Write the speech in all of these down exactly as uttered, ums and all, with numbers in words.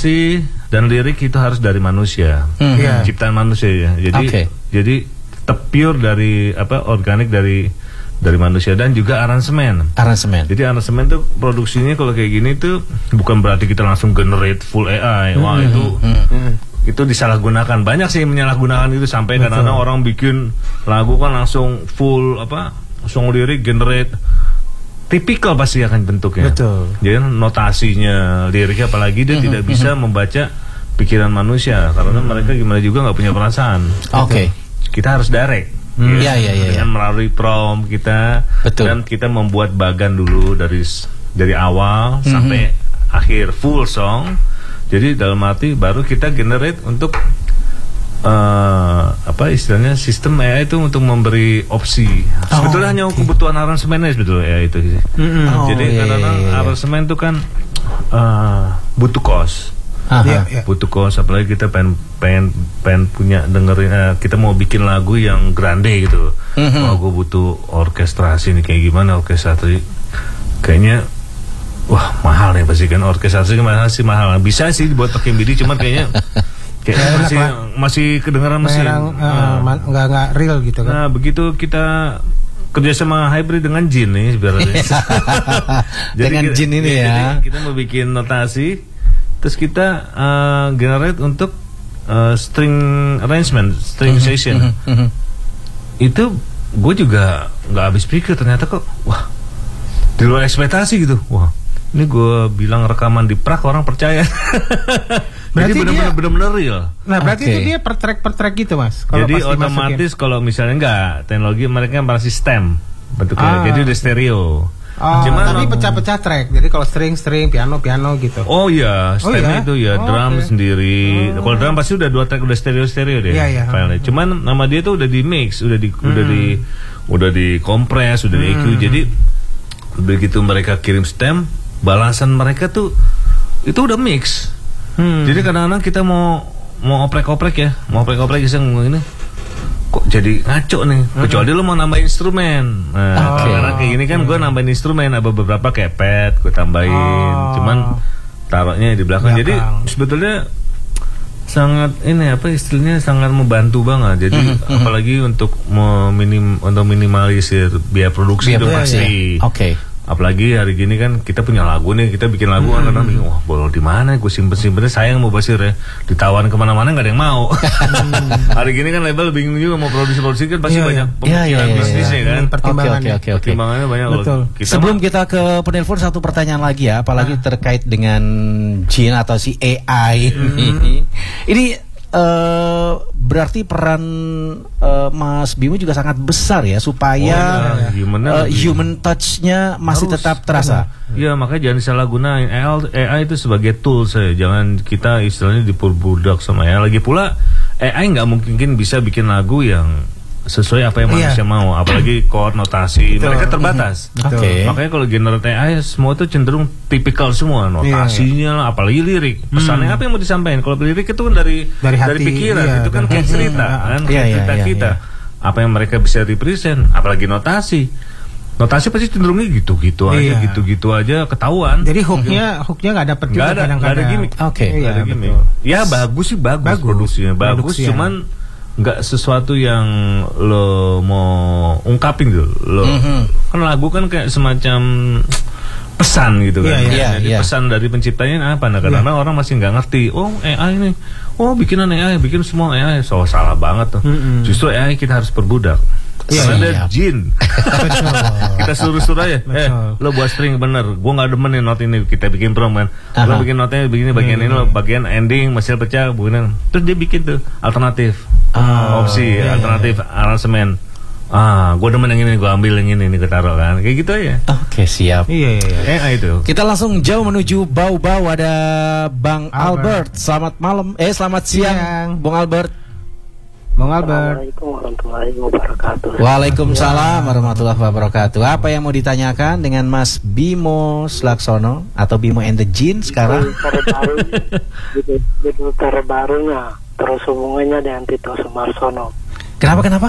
notasi dan lirik itu harus dari manusia, Hmm. Iya. ciptaan manusia ya. Jadi Oke. jadi tetap pure dari apa organik dari dari manusia dan juga aransemen. Aransemen. Jadi aransemen tuh produksinya kalau kayak gini tuh bukan berarti kita langsung generate full A I. Wah itu itu disalahgunakan. Banyak sih yang menyalahgunakan itu sampai kadang-kadang orang bikin lagu kan langsung full apa song lirik generate. Tipikal pasti akan bentuknya. Betul. Jadi notasinya liriknya apalagi dia tidak bisa membaca pikiran manusia karena mereka gimana juga nggak punya perasaan. Oke. Kita harus direct. Iya, iya, iya. Dengan melalui prompt kita. Betul. Dan kita membuat bagan dulu dari dari awal sampai akhir full song. Jadi dalam arti baru kita generate untuk uh, apa istilahnya sistem A I itu untuk memberi opsi. Sebetulnya hanya kebutuhan aransemennya sebetulnya A I itu sih. Oh, Jadi iya, kadang-kadang iya, iya. aransemen itu kan uh, butuh cost. Aha. Iya, iya. Butuh cost, apalagi kita pengen pengen pengen punya dengerin uh, kita mau bikin lagu yang grande gitu. Mhm. Wah, gue butuh orkestrasi nih kayak gimana orkestrasi? Kayaknya wah mahal nih pasti kan orkestrasi mahal sih mahal. Bisa sih dibuat pakai M I D I cuman kayaknya kayak Enak masih lah. masih kedengaran mesin. Merang, uh, Nah, man- nggak nggak real gitu kan. nah, begitu kita kerjasama hybrid dengan Jin nih sebenarnya. Dengan kita- Jin ini jadi ya. kita mau bikin notasi. Terus kita uh, generate untuk uh, string arrangement, string session. Mhm. Itu gue juga nggak habis pikir ternyata kok, wah di luar ekspektasi gitu. Wah, ini gue bilang rekaman di Prague orang percaya. Berarti Jadi benar-benar dia- benar-benar real. Nah, berarti Oke. itu dia per track per track gitu, Mas. Kalau Jadi pas dimasukin. otomatis kalau misalnya enggak teknologi mereka masih stem bentuknya. Ah. Jadi udah stereo. Oh, Cuman tapi pecah-pecah track. Jadi kalau string string, piano piano gitu. Oh iya, Oh, stemnya iya? itu ya Oh, drum oke. sendiri. Kalau drum pasti udah dua track udah stereo stereo deh. Iya, iya. filenya. Cuman nama dia tuh udah di mix, udah di udah di udah di kompres, udah di E Q. Jadi begitu mereka kirim stem, balasan mereka tuh itu udah mix. Hmm. Jadi kadang-kadang kita mau mau oprek-oprek ya, mau oprek-oprek iseng ini. Kok jadi ngaco nih, kecuali lu mau nambah instrumen. Nah, Oke. karena kayak gini kan gue nambahin instrumen, ada beberapa kayak pad gue tambahin, Oh. cuman taruhnya di belakang. Jadi Belakang. sebetulnya sangat ini apa istilahnya sangat membantu banget. Jadi apalagi untuk meminim untuk minimalisir biaya produksi Biaya itu produksi. pasti. Oke. Apalagi hari gini kan kita punya lagu nih, kita bikin lagu kan kadang bingung, wah boleh di mana? Gue simpen simpennya sayang mau basir ya, ditawarin kemana-mana nggak ada yang mau. Hari gini kan label bingung juga mau produksi-produksi kan pasti Iya, banyak iya. pemikiran Iya, iya, iya, bisnisnya iya. kan. Hmm, pertimbangannya. Oke, oke, oke. Pertimbangannya banyak loh. Betul. Kita Sebelum mah- kita ke penelpon satu pertanyaan lagi ya, apalagi terkait dengan Jin atau si A I ini. Ini eh, berarti peran eh, Mas Bimo juga sangat besar ya supaya Oh, iya. Human-nya eh, lebih- human touch-nya masih Harus. tetap terasa. Iya makanya jangan disalahgunain A I itu sebagai tool saya. Jangan kita istilahnya diperbudak sama A I. Lagi pula A I nggak mungkin bisa bikin lagu yang sesuai apa yang Iya. manusia mau. Apalagi chord, notasi, Betul. mereka terbatas. Betul. Oke. Makanya kalau generate A I semua itu cenderung tipikal semua, notasinya lah, apalagi lirik. Pesannya apa yang mau disampaikan? Kalau lirik itu kan dari Dari hati, pikiran, iya, itu kan dari kayak hati. cerita, Hmm. kan Iya, kayak iya, cerita iya, kita. iya. Apa yang mereka bisa represent, apalagi notasi. Notasi pasti cenderungnya gitu-gitu aja, Iya. gitu-gitu aja ketahuan. Jadi hooknya hooknya nggak dapet Nggak juga ada, kadang-kadang. nggak ada gimmick. Oke. Nggak ada Iya, gimmick. betul. Ya bagus sih bagus, Bagus. produksinya bagus, Produksinya. cuman nggak sesuatu yang lo mau ungkapin gitu. Lo kan lagu kan kayak semacam pesan gitu kan. Iya, iya. Jadi Iya, iya. pesan dari penciptanya apa? Nah, kadang-kadang orang masih nggak ngerti. Oh, A I nih. Oh, bikinan A I, bikin semua A I. So salah banget tuh. Mm-mm. Justru A I kita harus perbudak. Iya, Karena iya. ada jin. Betul. Kita suruh-suruh aja. Eh, Betul. lo buat string bener. Gua nggak demen nih not ini. Kita bikin prom kan. Lo Aha. bikin notnya begini bagian ini lo bagian ending mesin pecah begini. Terus dia bikin tuh alternatif. Ah, opsi iya, alternatif aransemen. Ah, gua demen yang ini, gua ambil yang ini, ini ketaruh kan. Kayak gitu aja. Oke, siap. Iya, iya, iya. Eh, ah, itu. Kita langsung jauh menuju Bau-Bau, ada Bang Albert. Albert. Selamat malam. Eh, selamat siang, Siang. Bang Albert. Bang Albert. Assalamualaikum warahmatullahi wabarakatuh. Waalaikumsalam warahmatullahi wabarakatuh. Apa yang mau ditanyakan dengan Mas Bimo Slaksono atau Bimo and the Jin sekarang? Terbaru, judul, judul terbarunya terus hubungannya dengan Tito Sumarsono. Kenapa kenapa?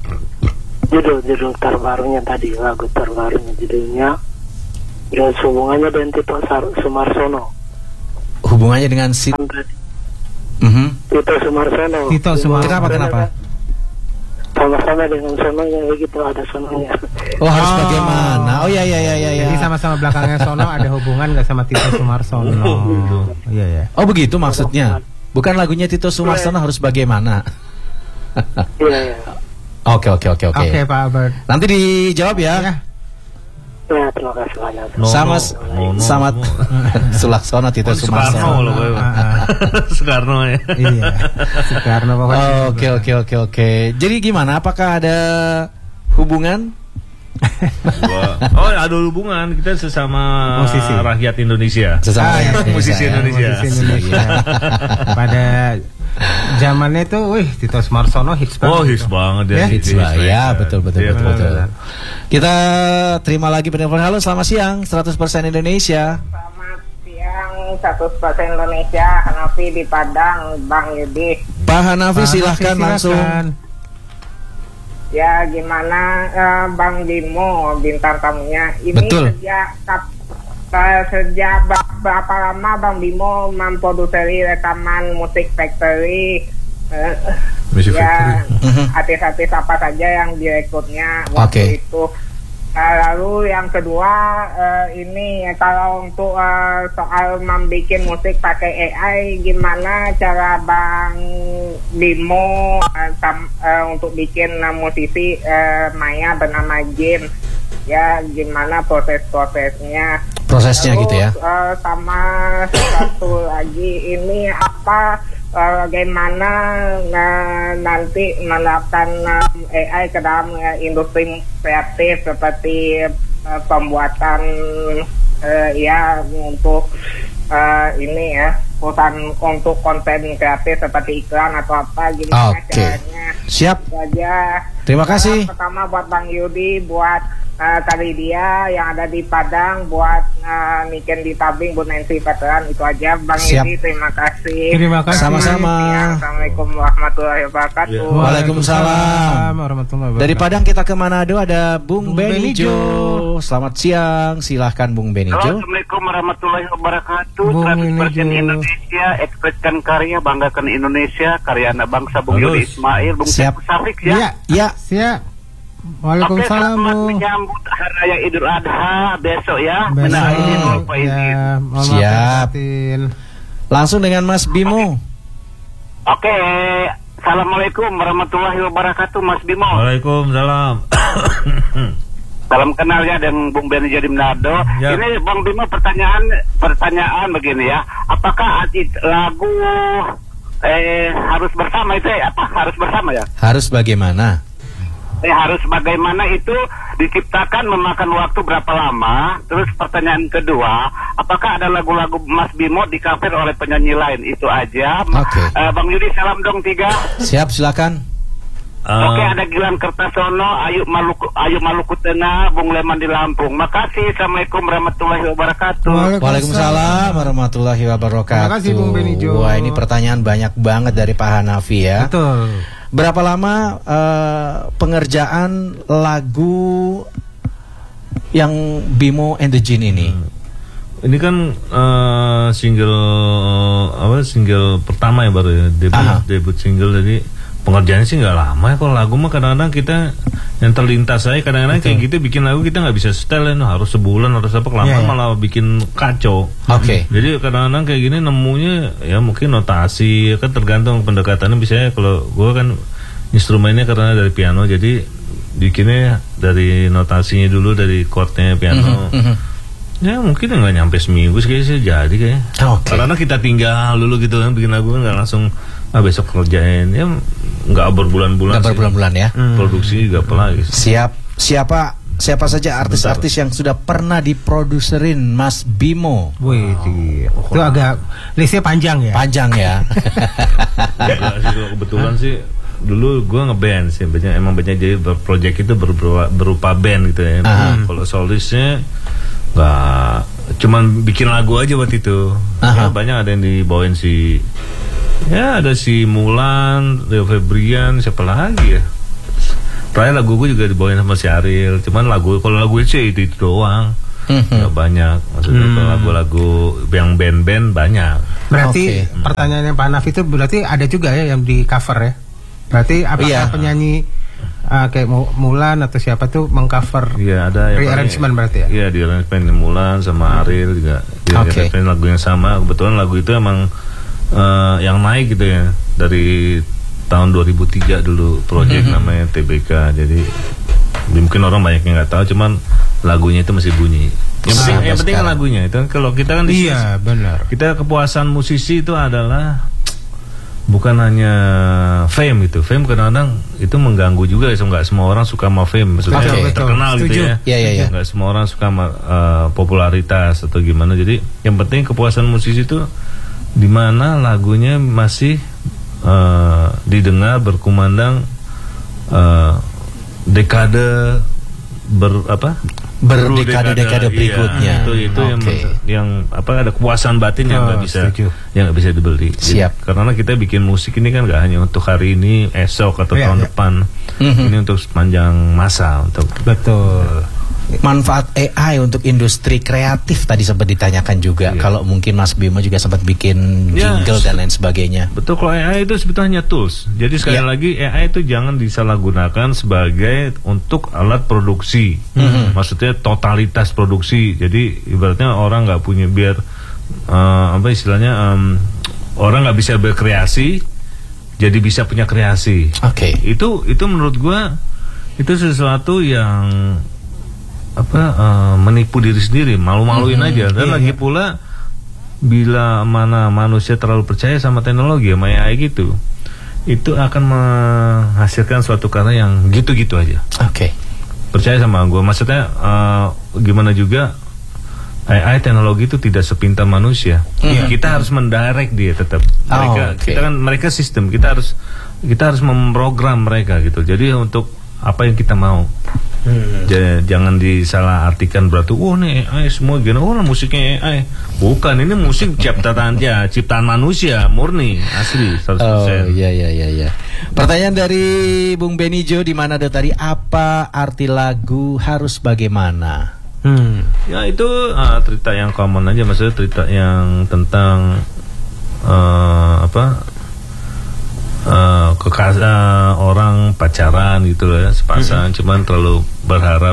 Judul judul terbarunya tadi lagu terbarunya judulnya terus hubungannya dengan Tito Sar- Sumarsono. Hubungannya dengan si Mhm. Tito Sumarsono. Tito Sumarsono. Kenapa kenapa? Sama-sama dengan sononya begitu, ada sononya. Oh, harus Oh. bagaimana? Oh ya ya ya ya ya. Jadi sama-sama belakangnya Sono ada hubungan nggak sama Tito Sumarsono? Oh, gitu. Iya ya. Oh begitu maksudnya. Bukan lagunya Tito Sumarsono harus bagaimana? Iya, iya. Oke oke oke oke. Oke Pak Albert. Nanti dijawab ya. Ya. Ya, terima kasih banyak. No, sama no, no, no, sama no. Sulaksono Tito Soekarno Sumarsono. loh, Boy. Soekarno ya. Iya. Soekarno pokoknya. Oke oke oke oke. Jadi gimana? Apakah ada hubungan? Gua- oh, ada hubungan kita sesama Musisi. rakyat Indonesia. Sesama Ah, iya, rakyat musisi ya. Indonesia. Musisi Indonesia. Pada zamannya itu, wih Tito Sumarsono hits banget. Oh, hits itu. banget ya. Ya? Hits lah, ya betul betul Iya, betul, betul. betul. Kita terima lagi penelpon. Halo, selamat siang. seratus persen Indonesia. Selamat siang, seratus persen Indonesia, Hanafi di Padang, Bang Yudi. Pak Hanafi Pak silahkan Hanafi, langsung. silakan. Ya gimana eh, Bang Bimo, bintang tamunya. Ini Betul. sejak kap- eh, sejak ba- berapa lama Bang Bimo memproduksi rekaman musik factory? Eh, Music ya, Mhm. artis-artis apa saja yang direkrutnya Oke. waktu itu. Eh, lalu yang kedua, eh, ini kalau untuk eh, soal membuat musik pakai A I, gimana cara Bang Bimo eh, sam- eh, untuk bikin eh, musisi eh, Maya bernama Jim? Ya, gimana proses-prosesnya? Prosesnya Lalu, gitu ya. eh, sama satu lagi, ini apa? eh, bagaimana eh, nanti menerapkan eh, A I ke dalam eh, industri kreatif seperti eh, pembuatan eh, ya untuk eh, ini ya perusahaan untuk konten kreatif seperti iklan atau apa, gimana Oke. caranya? Siap. Itu aja. Terima kasih. Eh, pertama buat Bang Yudi, buat uh, kali dia yang ada di Padang, buat uh, Niken di Tabing, buat Nancy Veteran, itu aja Bang Siap. Yudi, terima kasih. Terima kasih. Sama-sama. Ya, Assalamualaikum warahmatullahi wabarakatuh. Ya. Waalaikumsalam. warahmatullahi wabarakatuh. Dari Padang kita ke Manado ada Bung, Bung Benijo. Benijo. Selamat siang, silahkan Bung Benijo. Assalamualaikum warahmatullahi wabarakatuh. Bung seratus persen Benijo. Indonesia, ekspreskan karya, banggakan Indonesia, karya anak bangsa Bung Bagus. Yudi Ismail, Bung Siap. Teguh Safik ya. Iya. Ya, Siap. Oke, Waalaikumsalam selamat Bu. menyambut Hari Raya Idul Adha besok ya. Besok. Minal aidin wal faizin. Ya, mohon maaf Siap. batin. langsung dengan Mas Bimo. Oke, Assalamualaikum warahmatullahi wabarakatuh, Mas Bimo. Waalaikumsalam. Salam kenal ya dengan Bung Beni Jadi Manado. Ya. Ini Bang Bimo, pertanyaan pertanyaan begini ya. Apakah arti lagu eh harus bersama itu ya? Apa harus bersama ya? Harus bagaimana? Eh, harus bagaimana itu diciptakan memakan waktu berapa lama? Terus pertanyaan kedua, apakah ada lagu-lagu Mas Bimo di-cover oleh penyanyi lain? Itu aja. Oke. Eh, Bang Yudi, salam dong tiga. Siap, silakan. Uh, Oke, ada Gilang Kertasono, Ayu Maluku, Ayu Maluku Tengah, Bung Leman di Lampung. Makasih. Assalamualaikum warahmatullahi wabarakatuh. Waalaikumsalam warahmatullahi wabarakatuh. Terima kasih, Bung Benijo. Wah, ini pertanyaan banyak banget dari Pak Hanafi ya. Betul. Berapa lama eh, pengerjaan lagu yang Bimo and the Jin ini? Ini kan eh, single apa single pertama ya baru ya debut Aha. debut single, jadi pengerjaannya sih nggak lama ya. Kalau lagu mah kadang-kadang kita yang terlintas saya kadang-kadang kayak gitu bikin lagu kita nggak bisa setel ya, no, harus sebulan harus apa kelamaan Iya, iya. malah bikin kacau. Oke. Jadi kadang-kadang kayak gini nemunya ya mungkin notasi kan tergantung pendekatannya. Misalnya kalau gue kan instrumennya karena dari piano, jadi bikinnya dari notasinya dulu, dari chordnya piano. Mhm. Ya mungkin nggak nyampe seminggu sih kayaknya sih jadi kayaknya. Oke. Karena kita tinggal dulu gitu kan bikin lagu kan nggak langsung ah besok kerjain, ya nggak berbulan-bulan. Nggak sih. berbulan-bulan ya. Produksi juga apalagi. Siap. Siapa siapa saja artis-artis yang sudah pernah diproduserin Mas Bimo? Wih, itu agak listnya panjang ya. Panjang ya. Enggak sih, kalau kebetulan sih dulu gue ngeband sih, banyak emang banyak jadi project itu berupa, berupa band gitu ya. Aha. Kalau solisnya nggak, cuman bikin lagu aja waktu itu. Aha. Ya, banyak ada yang dibawain si, ya ada si Mulan, Rio Febrian, siapa lagi ya. Terakhir lagu gue juga dibawain sama si Ariel. Cuman lagu kalau lagu sih itu itu doang. Mhm. Nggak banyak. Maksudnya kalau lagu-lagu yang band-band banyak. Berarti Oke. pertanyaannya Pak Naf itu berarti ada juga ya yang di cover ya. Berarti apakah Iya. penyanyi uh, kayak Mu- Mulan atau siapa tuh mengcover Iya, ada yang rearrangement berarti ya? Iya, di arrangement Mulan sama Ariel juga. Di Oke. arrangement lagu yang sama. Kebetulan lagu itu emang eh, yang naik gitu ya dari tahun dua ribu tiga dulu project namanya T B K. Jadi mungkin orang banyak yang nggak tahu, cuman lagunya itu masih bunyi. Yang penting, Sampai yang penting kan sekarang. lagunya. Itu kan kalau kita kan di sini, Iya, benar. kita kepuasan musisi itu adalah bukan hanya fame itu. Fame kadang-kadang itu mengganggu juga. So, nggak semua orang suka sama fame. Maksudnya Betul, betul. terkenal gitu Setuju. ya. Iya, iya, iya. Nggak semua orang suka sama uh, popularitas atau gimana. Jadi yang penting kepuasan musisi itu di mana lagunya masih uh, didengar, berkumandang uh, dekade ber apa? Berdekade-dekade Iya, berikutnya. itu itu yang Oke. yang apa ada kepuasan batin yang nggak Oh, bisa setuju. yang nggak bisa dibeli. Jadi, Siap. karena kita bikin musik ini kan nggak hanya untuk hari ini, esok atau Iya, tahun iya. depan. Mhm. Ini untuk sepanjang masa untuk Betul. Manfaat A I untuk industri kreatif tadi sempat ditanyakan juga. Iya. Kalau mungkin Mas Bimo juga sempat bikin Ya, jingle dan lain sebagainya. betul. Kalau A I itu sebetulnya hanya tools. Jadi sekali Iya. lagi A I itu jangan disalahgunakan sebagai untuk alat produksi. Mhm. Maksudnya totalitas produksi. Jadi ibaratnya orang nggak punya biar eh, apa istilahnya em, orang nggak bisa berkreasi, jadi bisa punya kreasi. Oke. Itu itu menurut gua itu sesuatu yang apa eh, menipu diri sendiri, malu-maluin aja. Dan iya, lagi iya. pula bila mana manusia terlalu percaya sama teknologi sama A I gitu, itu akan menghasilkan suatu karya yang gitu-gitu aja. Oke. Percaya sama gue, maksudnya eh, gimana juga A I teknologi itu tidak sepintar manusia. Iya. Kita harus mendirect dia tetap. Oh, Mereka oke. kita kan mereka sistem, kita harus kita harus memprogram mereka gitu. Jadi untuk apa yang kita mau. Ja- jangan disalahartikan berarti oh nih A I semua gini, oh lah musiknya A I. Bukan, ini musik ciptaan ya, ciptaan manusia murni, asli seratus persen. Oh iya iya iya iya. Pertanyaan dari Bung Benijo di mana ada tadi, apa arti lagu harus bagaimana? Hmm. Ya itu ah, cerita yang common aja, maksudnya cerita yang tentang eh, apa eh, kekas eh, orang pacaran gitu loh ya, sepasang, cuman terlalu berharap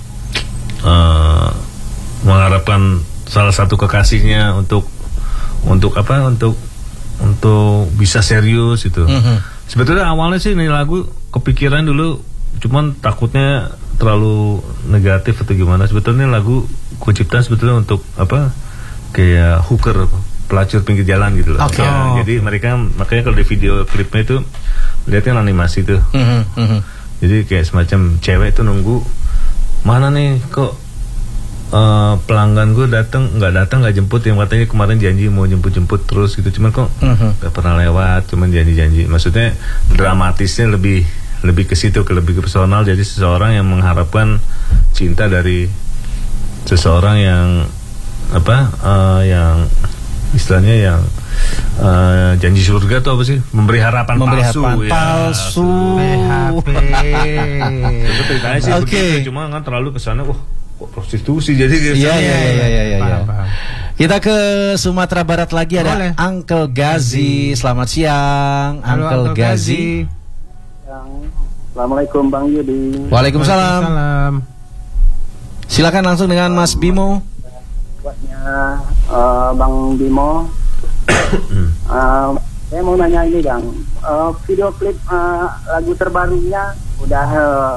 eh, mengharapkan salah satu kekasihnya untuk untuk apa untuk untuk bisa serius itu. Mhm. Sebetulnya awalnya sih ini lagu kepikiran dulu, cuman takutnya terlalu negatif atau gimana. Sebetulnya lagu kuciptaan sebetulnya untuk apa kayak hooker, pelacur pinggir jalan gitu loh. Oke. Ya, Oh. jadi mereka makanya kalau di video klipnya itu lihatnya animasi tuh. Mhm, mhm. Jadi kayak semacam cewek itu nunggu mana nih kok eh, pelanggan gue datang nggak datang nggak jemput, yang katanya kemarin janji mau jemput-jemput terus gitu, cuman kok Mhm. nggak pernah lewat, cuman janji-janji. Maksudnya dramatisnya lebih lebih ke situ, ke lebih ke personal. Jadi seseorang yang mengharapkan cinta dari seseorang yang apa eh, yang istilahnya yang eh, janji surga tuh apa sih, memberi harapan Memberi palsu harapan ya. palsu. P H P. Itu ceritanya sih Oke. begitu, cuma kan terlalu kesana, wah kok prostitusi jadi Iya iya iya iya iya. iya. Paham, paham. Kita ke Sumatera Barat lagi, ada Boleh. Uncle Gazi. Selamat siang, Halo, Uncle Uncle Gazi. Assalamualaikum Bang Yudi. Waalaikumsalam. Waalaikumsalam. Silakan langsung dengan Mas Bimo. Buatnya eh, Bang Bimo. Eh, saya mau nanya ini Bang, Eh, video klip eh, lagu terbarunya udah eh,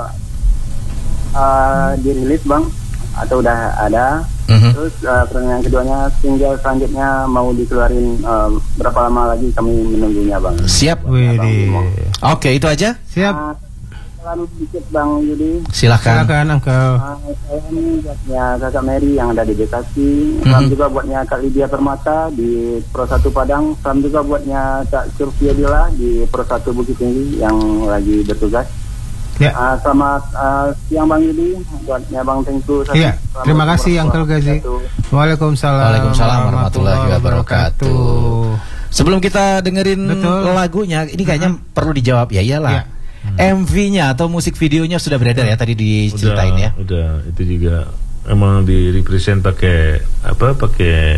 eh, dirilis Bang atau udah ada? Mhm. Terus eh, pertanyaan keduanya, single selanjutnya mau dikeluarin eh, berapa lama lagi kami menunggunya Bang? Siap. Widih. Oke, itu aja. Siap. Eh, Salam sedikit Bang Yudi. Silakan. Silakan Uncle. Ah, saya ini buatnya Kakak Mary yang ada di Bekasi. Salam Mhm. juga buatnya Kak Lydia Permata di Pro satu Padang. Salam juga buatnya Kak Sylvia Dila di Pro satu Bukit Tinggi yang lagi bertugas. Ya. Ah, selamat ah, siang Bang Yudi, buatnya Bang Tengku. Iya, terima kasih Uncle Gazi. Waalaikumsalam. Waalaikumsalam warahmatullahi wabarakatuh. Sebelum kita dengerin Betul. lagunya, ini kayaknya perlu dijawab ya iyalah. Iya. M V-nya atau musik videonya sudah beredar ya tadi diceritain ya. Udah, itu juga emang di represent pakai apa? Pakai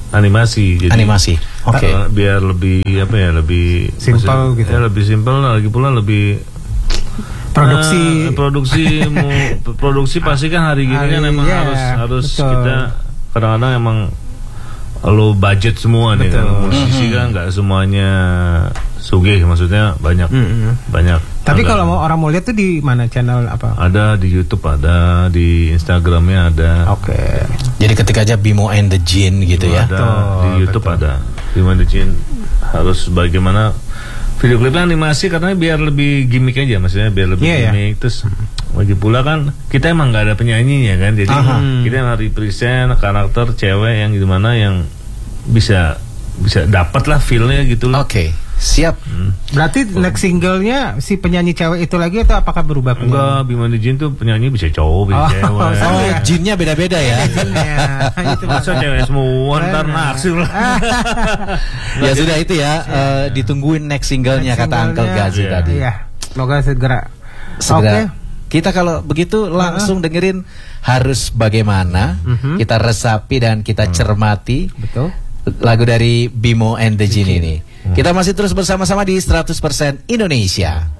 animasi. Jadi, Animasi. Oke. Okay. uh, biar lebih apa ya, lebih Simple gitu. Ya, lebih simpel, lagi pula lebih Produksi uh, produksi mu, produksi pasti kan hari gini Hari, kan emang ya, harus harus betul. kita kadang-kadang emang low budget semua nih kan. Betul. Musisi Mm-hmm. kan nggak semuanya sugih, maksudnya banyak Mm-mm. banyak. Tapi Enggak. kalau mau orang mau lihat tuh di mana channel apa? Ada di YouTube, ada di Instagramnya ada. Oke. Jadi ketika aja Bimo and the Jin gitu ya. Ada Betul, di YouTube betul. ada. Di mana Jin harus bagaimana video klipnya animasi karena biar lebih gimmick aja, maksudnya biar lebih Iya, iya. gimmick. Terus lagi pula kan kita emang nggak ada penyanyinya kan, jadi Aha. kita emang represent karakter cewek yang gimana yang bisa bisa dapat lah feelnya gitu loh. Oke, siap. Berarti next singlenya si penyanyi cewek itu lagi atau apakah berubah penyanyi? Enggak, Bimo and the Jin tuh penyanyi bisa cowok, bisa Oh, cewek. sama Oh, ya. jinnya beda-beda ya. Ya, itu Masa cewek semua ntar naksir lah. Ya sudah itu ya, eh, ditungguin next singlenya Next kata Uncle singlenya, Gazi iya. tadi. Iya, semoga segera. Segera. Oke. Kita kalau begitu langsung dengerin Harus Bagaimana. Mhm. Kita resapi dan kita cermati Betul. lagu dari Bimo and the Jin ini. Kita masih terus bersama-sama di seratus persen Indonesia.